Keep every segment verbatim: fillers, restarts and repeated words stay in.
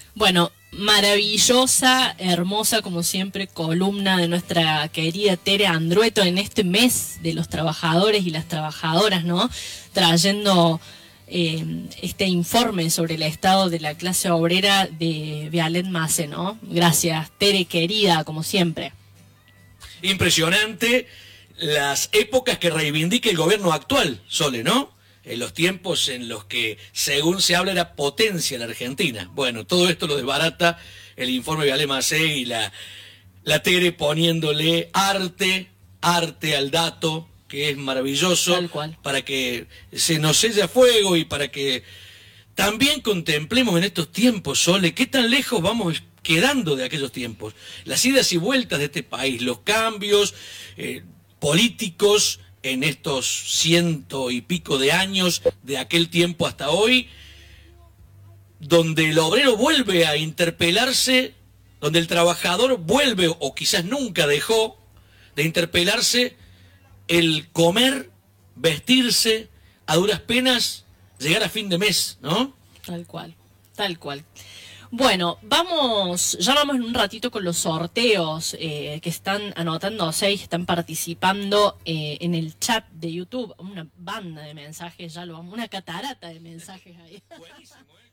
Bueno, maravillosa, hermosa como siempre, columna de nuestra querida Tere Andrueto en este mes de los trabajadores y las trabajadoras, ¿no? Trayendo eh, este informe sobre el estado de la clase obrera de Vialet Mace, ¿no? Gracias, Tere querida, como siempre. Impresionante las épocas que reivindica el gobierno actual, Sole, ¿no? En los tiempos en los que, según se habla, era potencia la Argentina. Bueno, todo esto lo desbarata el informe de Vialet Mace y la, la Tere poniéndole arte, arte al dato, que es maravilloso, Tal cual. Para que se nos selle a fuego y para que también contemplemos en estos tiempos, Sole, qué tan lejos vamos quedando de aquellos tiempos. Las idas y vueltas de este país, los cambios eh, políticos en estos ciento y pico de años de aquel tiempo hasta hoy, donde el obrero vuelve a interpelarse, donde el trabajador vuelve, o quizás nunca dejó de interpelarse, el comer, vestirse, a duras penas, llegar a fin de mes, ¿no? Tal cual, tal cual. Bueno, vamos, ya vamos en un ratito con los sorteos eh, que están anotándose y están participando eh, en el chat de YouTube. Una banda de mensajes, ya lo vamos, una catarata de mensajes ahí. Buenísimo, ¿eh?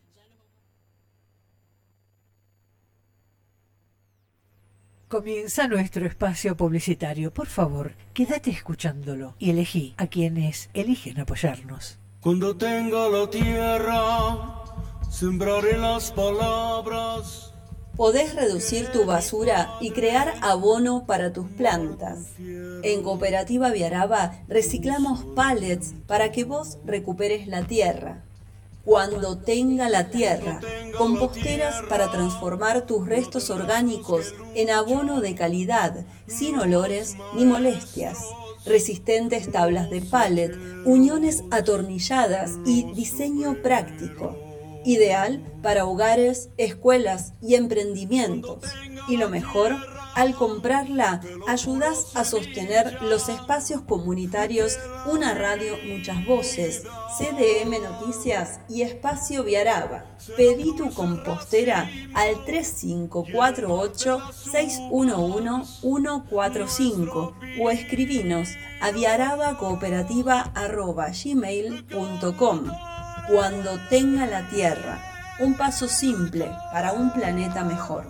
Comienza nuestro espacio publicitario. Por favor, quédate escuchándolo y elegí a quienes eligen apoyarnos. Cuando tenga la tierra, sembraré las palabras. Podés reducir tu basura y crear abono para tus plantas. En Cooperativa Viaraba reciclamos pallets para que vos recuperes la tierra. Cuando tenga la tierra, composteras para transformar tus restos orgánicos en abono de calidad, sin olores ni molestias. Resistentes tablas de pallet, uniones atornilladas y diseño práctico. Ideal para hogares, escuelas y emprendimientos. Y lo mejor, al comprarla, ayudás a sostener los espacios comunitarios Una Radio Muchas Voces, C D M Noticias y Espacio Viaraba. Pedí tu compostera al tres cinco cuatro ocho, seis uno uno, uno cuatro cinco o escribinos a viarabacooperativa arroba gmail punto com. Cuando tenga la tierra, un paso simple para un planeta mejor.